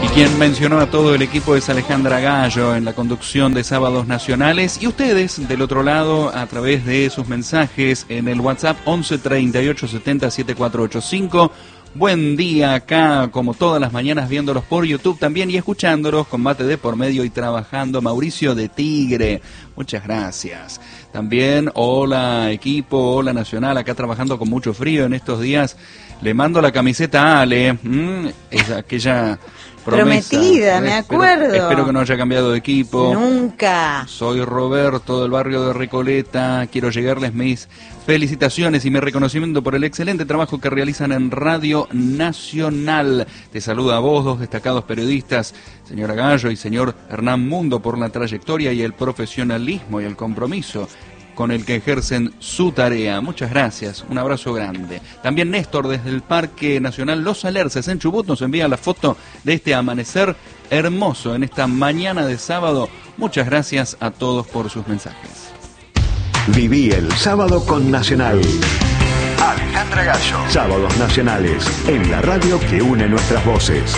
Quien mencionó a todo el equipo es Alejandra Gallo en la conducción de Sábados Nacionales, y ustedes del otro lado a través de sus mensajes en el WhatsApp 11 38 70 7485. Buen día acá, como todas las mañanas, viéndolos por YouTube también y escuchándolos con mate de por medio y trabajando. Mauricio de Tigre, muchas gracias. También, hola equipo, hola Nacional, acá trabajando con mucho frío en estos días. Le mando la camiseta a Ale, es aquella prometida, me acuerdo. Espero que no haya cambiado de equipo. Nunca. Soy Roberto del barrio de Recoleta. Quiero llegarles mis felicitaciones y mi reconocimiento por el excelente trabajo que realizan en Radio Nacional. Te saluda a vos, dos destacados periodistas, señora Gallo y señor Hernán Mundo, por la trayectoria y el profesionalismo y el compromiso con el que ejercen su tarea. Muchas gracias, un abrazo grande. También Néstor desde el Parque Nacional Los Alerces en Chubut nos envía la foto de este amanecer hermoso en esta mañana de sábado. Muchas gracias a todos por sus mensajes. Viví el sábado con Nacional. Alejandra Gallo. Sábados Nacionales, en la radio que une nuestras voces.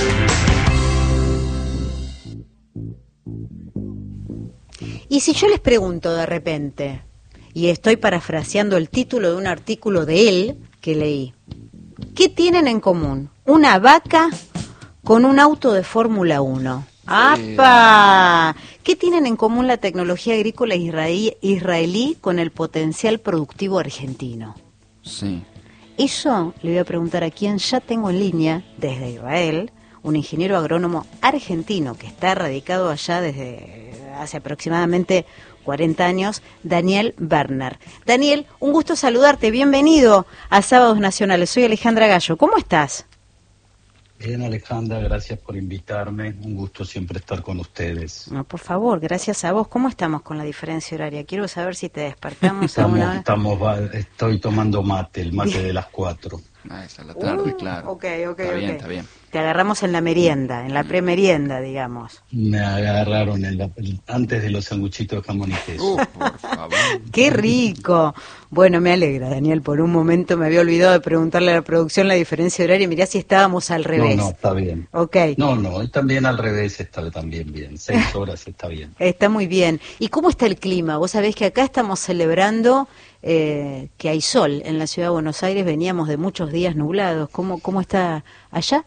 Y si yo les pregunto de repente, y estoy parafraseando el título de un artículo de él que leí, ¿qué tienen en común una vaca con un auto de Fórmula 1? ¡Apa! ¿Qué tienen en común la tecnología agrícola israelí con el potencial productivo argentino? Sí. Eso le voy a preguntar a quien ya tengo en línea desde Israel, un ingeniero agrónomo argentino que está radicado allá desde hace aproximadamente 40 años, Daniel Werner. Daniel, un gusto saludarte, bienvenido a Sábados Nacionales. Soy Alejandra Gallo, ¿cómo estás? Bien, Alejandra, gracias por invitarme. Un gusto siempre estar con ustedes. No, por favor, gracias a vos. ¿Cómo estamos con la diferencia horaria? Quiero saber si te despertamos a una hora. Estoy tomando mate, el mate de las 4. Es a la tarde, claro. Ok. Está bien. Te agarramos en la merienda, en la premerienda, digamos. Me agarraron antes de los sanguchitos de jamón y queso. Por favor. ¡Qué rico! Bueno, me alegra, Daniel. Por un momento me había olvidado de preguntarle a la producción la diferencia horaria. Mirá si estábamos al revés. No, está bien. Ok. No, también al revés está también bien. 6 horas está bien. Está muy bien. ¿Y cómo está el clima? Vos sabés que acá estamos celebrando que hay sol en la ciudad de Buenos Aires. Veníamos de muchos días nublados. ¿Cómo está allá?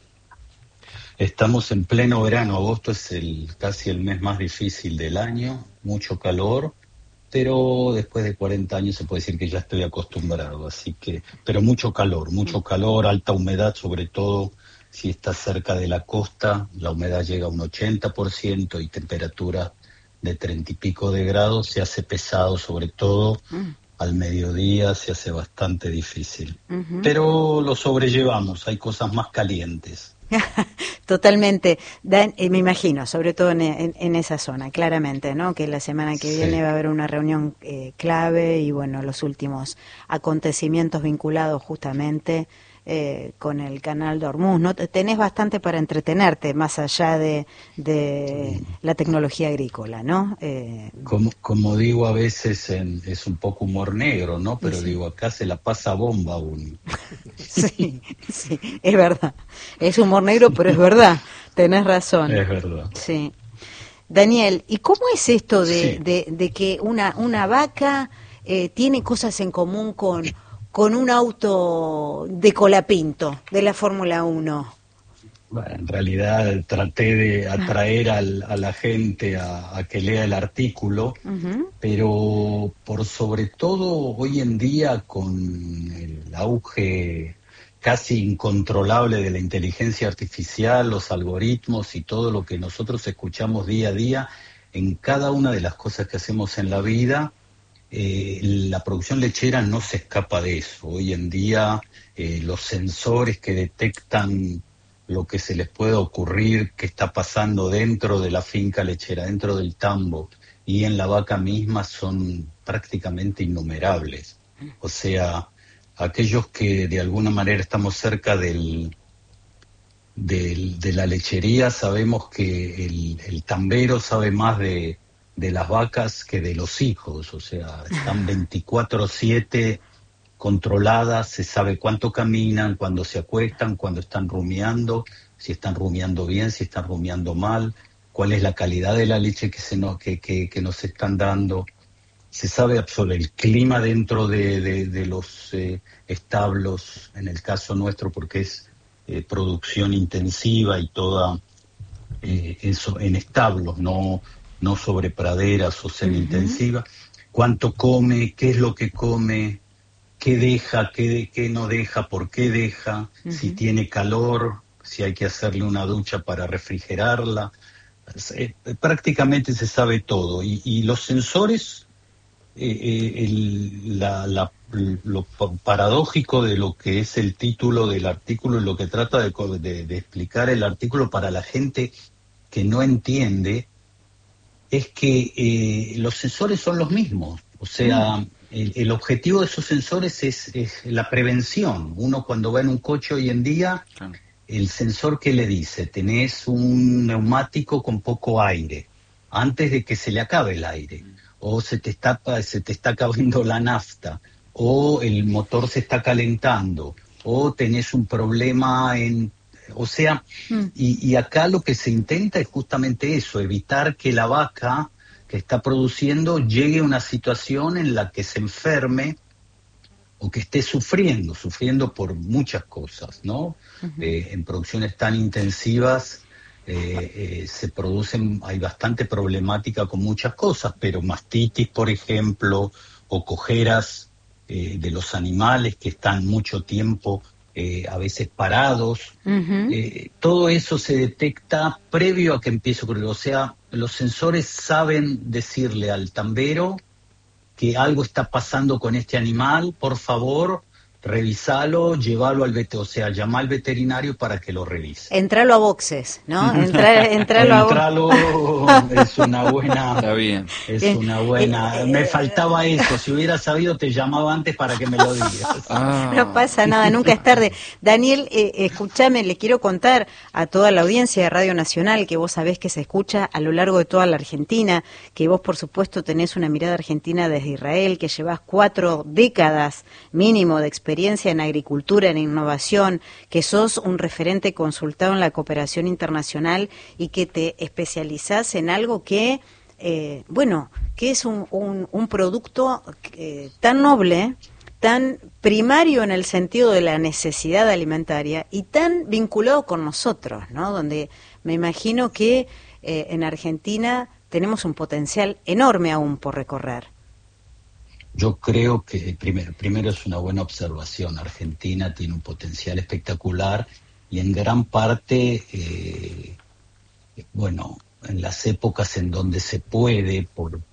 Estamos en pleno verano. Agosto es casi el mes más difícil del año. Mucho calor. Pero después de 40 años se puede decir que ya estoy acostumbrado, pero mucho calor, alta humedad, sobre todo si estás cerca de la costa, la humedad llega a un 80% y temperatura de 30 y pico de grados, se hace pesado, sobre todo al mediodía se hace bastante difícil. Pero lo sobrellevamos, hay cosas más calientes. Totalmente, me imagino, sobre todo en esa zona, claramente, ¿no? Que la semana que viene va a haber una reunión clave y bueno, los últimos acontecimientos vinculados justamente con el canal de Hormuz, ¿no? Tenés bastante para entretenerte más allá de la tecnología agrícola, ¿no? Como digo a veces, es un poco humor negro, ¿no? Pero sí. Digo, acá se la pasa bomba uno. Sí, es verdad. Es humor negro, pero es verdad. Tenés razón. Es verdad. Sí. Daniel, ¿y cómo es esto de que una vaca tiene cosas en común con un auto de Colapinto, de la Fórmula 1? Bueno, en realidad traté de atraer a la gente a que lea el artículo, pero por sobre todo hoy en día con el auge casi incontrolable de la inteligencia artificial, los algoritmos y todo lo que nosotros escuchamos día a día en cada una de las cosas que hacemos en la vida, la producción lechera no se escapa de eso. Hoy en día los sensores que detectan lo que se les puede ocurrir que está pasando dentro de la finca lechera, dentro del tambo y en la vaca misma son prácticamente innumerables. O sea, aquellos que de alguna manera estamos cerca de la lechería sabemos que el tambero sabe más de las vacas que de los hijos, o sea, están 24/7 controlada, se sabe cuánto caminan, cuándo se acuestan, cuándo están rumiando, si están rumiando bien, si están rumiando mal, cuál es la calidad de la leche que nos están dando. Se sabe sobre el clima dentro de los establos, en el caso nuestro, porque es producción intensiva y toda eso en establos, no sobre praderas o semi-intensiva. Cuánto come, qué es lo que come, qué deja, qué no deja, por qué deja, si tiene calor, si hay que hacerle una ducha para refrigerarla. Prácticamente se sabe todo. Y los sensores, lo paradójico de lo que es el título del artículo y lo que trata de explicar el artículo para la gente que no entiende, es que los sensores son los mismos. O sea, el objetivo de esos sensores es la prevención. Uno cuando va en un coche hoy en día, el sensor que le dice, tenés un neumático con poco aire, antes de que se le acabe el aire, o se te está acabando la nafta, o el motor se está calentando, o tenés un problema o sea, y acá lo que se intenta es justamente eso, evitar que la vaca que está produciendo llegue a una situación en la que se enferme o que esté sufriendo por muchas cosas, ¿no? En producciones tan intensivas se producen, hay bastante problemática con muchas cosas, pero mastitis, por ejemplo, o cojeras de los animales que están mucho tiempo a veces parados. Todo eso se detecta previo a que empiece a ocurrir. O sea, los sensores saben decirle al tambero que algo está pasando con este animal, por favor, revisalo, llévalo al veterinario, o sea, llama al veterinario para que lo revise. Entralo a boxes, ¿no? Entralo es una buena... Está bien. Es una buena... me faltaba eso, si hubiera sabido te llamaba antes para que me lo digas. No pasa nada, nunca es tarde. Daniel, escúchame, le quiero contar a toda la audiencia de Radio Nacional, que vos sabés que se escucha a lo largo de toda la Argentina, que vos por supuesto tenés una mirada argentina desde Israel, que llevás 4 décadas mínimo de experiencia en agricultura, en innovación, que sos un referente consultado en la cooperación internacional y que te especializás en algo que, que es un producto tan noble, tan primario en el sentido de la necesidad alimentaria y tan vinculado con nosotros, ¿no? Donde me imagino que en Argentina tenemos un potencial enorme aún por recorrer. Yo creo que primero es una buena observación. Argentina tiene un potencial espectacular y en gran parte, en las épocas en donde se puede,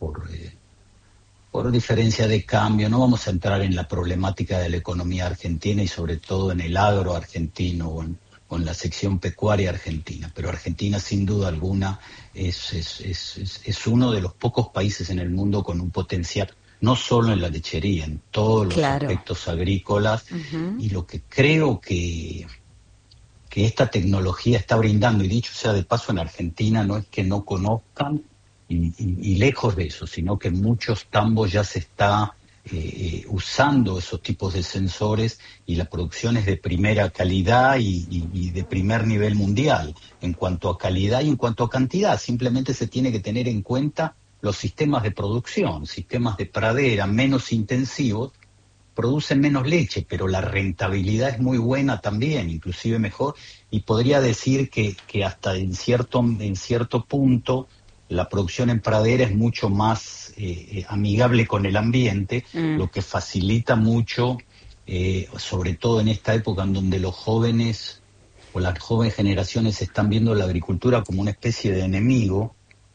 por diferencia de cambio, no vamos a entrar en la problemática de la economía argentina y sobre todo en el agro argentino o en la sección pecuaria argentina, pero Argentina sin duda alguna es uno de los pocos países en el mundo con un potencial, no solo en la lechería, en todos los aspectos agrícolas, y lo que creo que esta tecnología está brindando, y dicho sea de paso, en Argentina no es que no conozcan, y lejos de eso, sino que en muchos tambos ya se está usando esos tipos de sensores, y la producción es de primera calidad y de primer nivel mundial, en cuanto a calidad y en cuanto a cantidad. Simplemente se tiene que tener en cuenta los sistemas de producción, sistemas de pradera menos intensivos, producen menos leche, pero la rentabilidad es muy buena también, inclusive mejor, y podría decir que hasta en cierto punto la producción en pradera es mucho más amigable con el ambiente, lo que facilita mucho, sobre todo en esta época en donde los jóvenes o las jóvenes generaciones están viendo la agricultura como una especie de enemigo.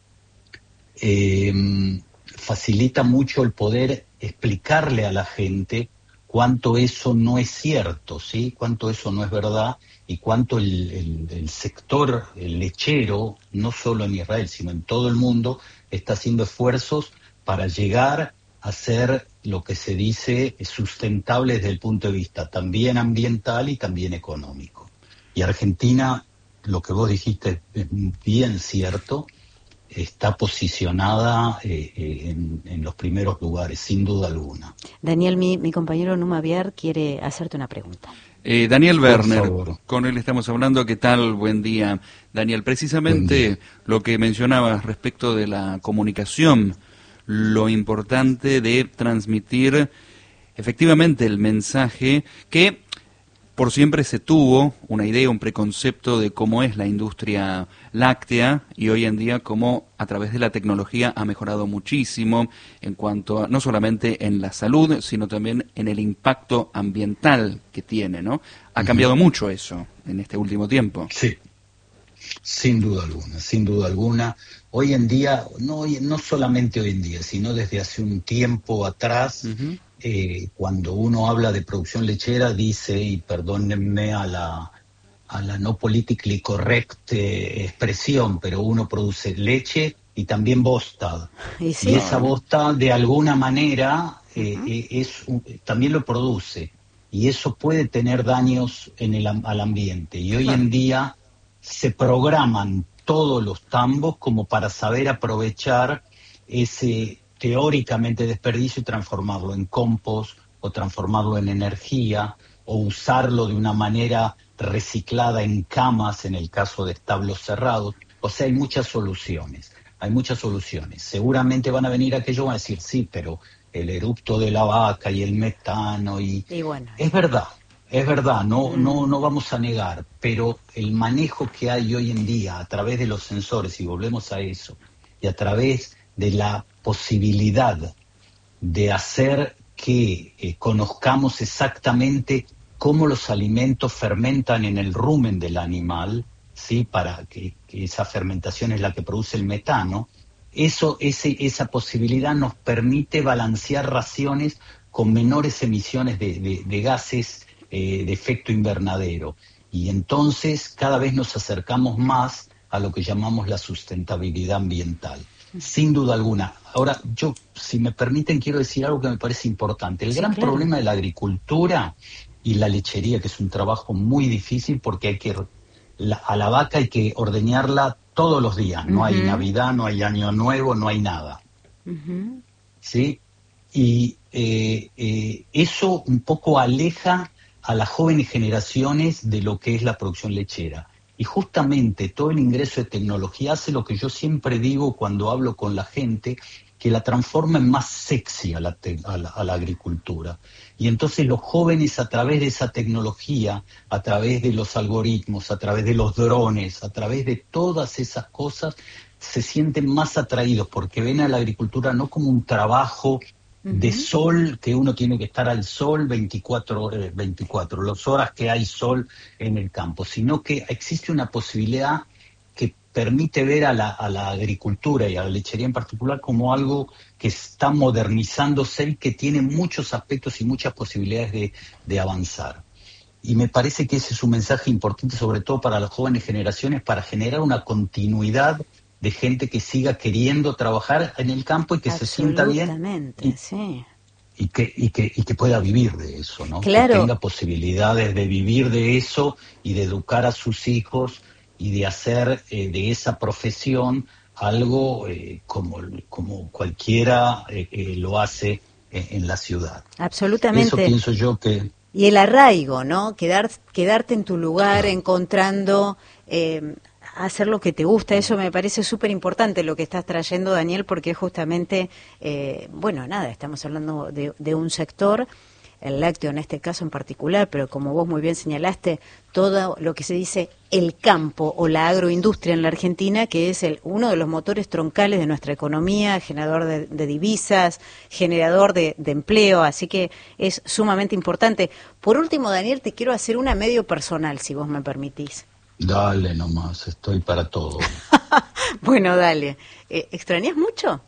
Facilita mucho el poder explicarle a la gente cuánto eso no es cierto, ¿sí? Cuánto eso no es verdad y cuánto el sector lechero, no solo en Israel, sino en todo el mundo, está haciendo esfuerzos para llegar a ser lo que se dice sustentable desde el punto de vista también ambiental y también económico. Y Argentina, lo que vos dijiste es bien cierto. está posicionada en los primeros lugares, sin duda alguna. Daniel, mi compañero Numa Viar quiere hacerte una pregunta. Daniel Werner, favor. con él estamos hablando. ¿Qué tal? Buen día. Daniel, precisamente lo que mencionabas respecto de la comunicación, lo importante de transmitir efectivamente el mensaje que por siempre se tuvo una idea, un preconcepto de cómo es la industria láctea, y hoy en día cómo a través de la tecnología ha mejorado muchísimo en cuanto a, no solamente en la salud, sino también en el impacto ambiental que tiene, ¿no? Ha cambiado mucho eso en este último tiempo. Sí, sin duda alguna, sin duda alguna. Hoy en día, no solamente hoy en día, sino desde hace un tiempo atrás, cuando uno habla de producción lechera, dice, y perdónenme a la no politically correct expresión, pero uno produce leche y también bosta. Y sí. Y esa bosta, de alguna manera, también lo produce. Y eso puede tener daños al ambiente. Y hoy en día se programan todos los tambos como para saber aprovechar ese teóricamente desperdicio y transformarlo en compost o transformarlo en energía o usarlo de una manera reciclada en camas en el caso de establos cerrados. O sea, hay muchas soluciones. Seguramente van a venir aquellos que van a decir, sí, pero el erupto de la vaca y el metano y bueno, es verdad, no vamos a negar, pero el manejo que hay hoy en día a través de los sensores, y volvemos a eso, y a través de la posibilidad de hacer que conozcamos exactamente cómo los alimentos fermentan en el rumen del animal, ¿sí? Para que esa fermentación es la que produce el metano. Esa posibilidad nos permite balancear raciones con menores emisiones de gases de efecto invernadero. Y entonces cada vez nos acercamos más a lo que llamamos la sustentabilidad ambiental. Sin duda alguna. Ahora, yo, si me permiten, quiero decir algo que me parece importante. El gran problema de la agricultura y la lechería, que es un trabajo muy difícil porque a la vaca hay que ordeñarla todos los días. No hay Navidad, no hay Año Nuevo, no hay nada. ¿Sí? Y eso un poco aleja a las jóvenes generaciones de lo que es la producción lechera. Y justamente todo el ingreso de tecnología hace lo que yo siempre digo cuando hablo con la gente, que la transforma en más sexy a la agricultura. Y entonces los jóvenes, a través de esa tecnología, a través de los algoritmos, a través de los drones, a través de todas esas cosas, se sienten más atraídos porque ven a la agricultura no como un trabajo de sol, que uno tiene que estar al sol 24 las horas que hay sol en el campo, sino que existe una posibilidad que permite ver a la agricultura y a la lechería en particular como algo que está modernizándose y que tiene muchos aspectos y muchas posibilidades de avanzar. Y me parece que ese es un mensaje importante, sobre todo para las jóvenes generaciones, para generar una continuidad de gente que siga queriendo trabajar en el campo y que se sienta bien y que pueda vivir de eso, ¿no? Claro. Que tenga posibilidades de vivir de eso y de educar a sus hijos y de hacer de esa profesión algo como cualquiera lo hace en la ciudad. Absolutamente. Eso pienso yo que... Y el arraigo, ¿no? Quedarte en tu lugar, encontrando... hacer lo que te gusta, eso me parece súper importante lo que estás trayendo, Daniel, porque justamente, estamos hablando de un sector, el lácteo en este caso en particular, pero como vos muy bien señalaste, todo lo que se dice el campo o la agroindustria en la Argentina, que es uno de los motores troncales de nuestra economía, generador de divisas, generador de empleo, así que es sumamente importante. Por último, Daniel, te quiero hacer una medio personal, si vos me permitís. Dale nomás, estoy para todo. Bueno, dale. ¿Extrañas mucho?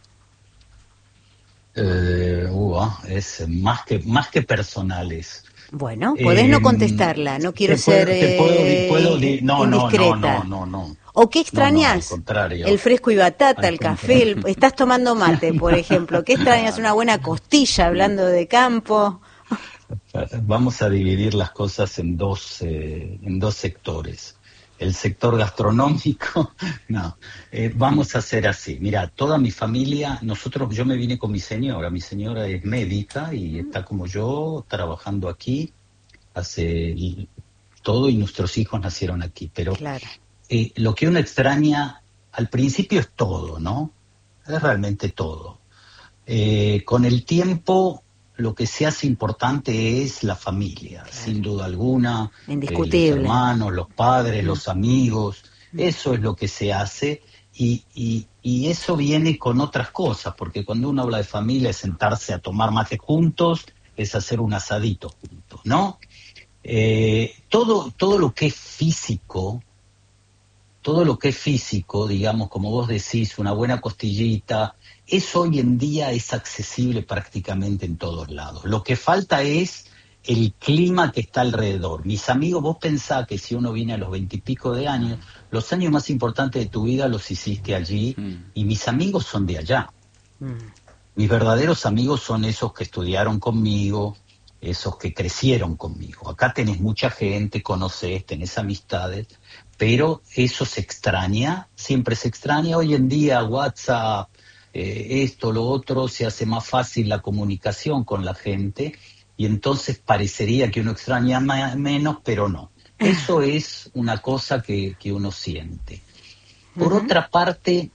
Es más que personales. Bueno, podés no contestarla, no quiero ser indiscreta. No. ¿O qué extrañas? No, al contrario. El fresco y batata, el café, estás tomando mate, por ejemplo. ¿Qué extrañas? Una buena costilla, hablando de campo. Vamos a dividir las cosas en dos sectores. el sector gastronómico. No, vamos a hacer así. Mira, toda mi familia, yo me vine con mi señora es médica y está como yo trabajando aquí, hace todo, y nuestros hijos nacieron aquí, pero Claro. Lo que uno extraña al principio es todo, ¿no? Es realmente todo. Con el tiempo lo que se hace importante es la familia, Claro. sin duda alguna. Indiscutible. Los hermanos, los padres, los amigos, eso es lo que se hace, y eso viene con otras cosas, porque cuando uno habla de familia es sentarse a tomar mate juntos, es hacer un asadito juntos, ¿no? Todo lo que es físico, digamos, como vos decís, una buena costillita, eso hoy en día es accesible prácticamente en todos lados. Lo que falta es el clima que está alrededor. Mis amigos, vos pensás que si uno viene a los 20 y pico de años, los años más importantes de tu vida los hiciste allí, y mis amigos son de allá. Mis verdaderos amigos son esos que estudiaron conmigo, esos que crecieron conmigo. Acá tenés mucha gente, conocés, tenés amistades, pero eso se extraña, siempre se extraña. Hoy en día WhatsApp, esto, lo otro, se hace más fácil la comunicación con la gente, y entonces parecería que uno extraña menos, pero no. Eso es una cosa que uno siente. Por otra parte,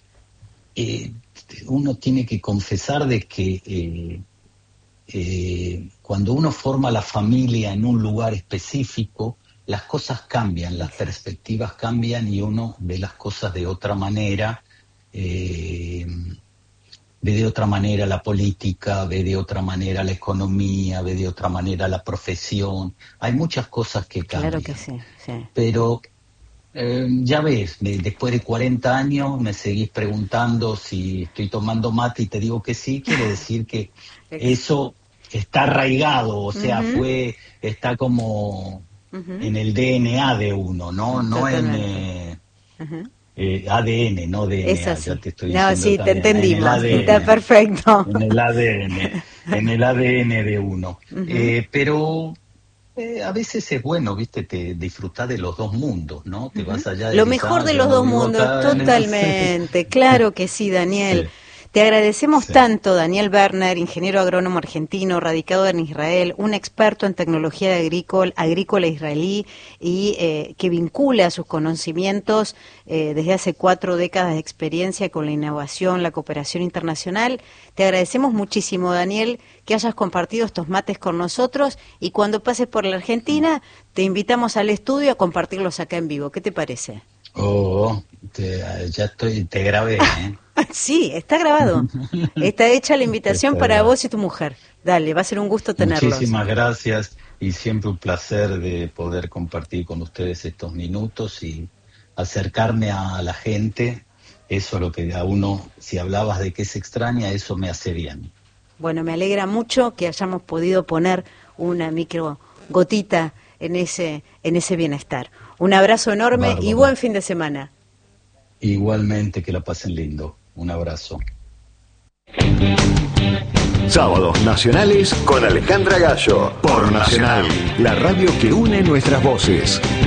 uno tiene que confesar de que cuando uno forma la familia en un lugar específico, las cosas cambian, las perspectivas cambian, y uno ve las cosas de otra manera, ve de otra manera la política, ve de otra manera la economía, ve de otra manera la profesión. Hay muchas cosas que cambian. Claro que sí, sí. Pero ya ves, después de 40 años me seguís preguntando si estoy tomando mate, y te digo que sí, quiere decir que eso está arraigado, o sea, está como en el DNA de uno, no en ADN, no DNA. Es así. Ya te estoy No, diciendo sí, te también, entendimos. en el Está ADN, perfecto. en el ADN de uno. Pero a veces es bueno, viste, te disfrutás de los dos mundos, ¿no? Te vas allá, Lo decís, mejor de yo los no dos vivo mundos, acá en el- totalmente. Claro que sí, Daniel. Sí. Te agradecemos Sí. tanto, Daniel Werner, ingeniero agrónomo argentino, radicado en Israel, un experto en tecnología agrícola israelí, y que vincula sus conocimientos desde hace 4 décadas de experiencia con la innovación, la cooperación internacional. Te agradecemos muchísimo, Daniel, que hayas compartido estos mates con nosotros, y cuando pases por la Argentina te invitamos al estudio a compartirlos acá en vivo. ¿Qué te parece? Te grabé, ¿eh? Sí, está grabado. Está hecha la invitación Está para grabado. vos y tu mujer. Dale, va a ser un gusto tenerlos. Muchísimas gracias, y siempre un placer de poder compartir con ustedes estos minutos y acercarme a la gente. Eso es lo que a uno, si hablabas de qué se extraña, eso me hace bien. Bueno, me alegra mucho que hayamos podido poner una micro gotita en ese bienestar. Un abrazo enorme. Bárbaro. Y buen fin de semana. Igualmente, que la pasen lindo. Un abrazo. Sábados Nacionales con Alejandra Gallo. Por Nacional, la radio que une nuestras voces.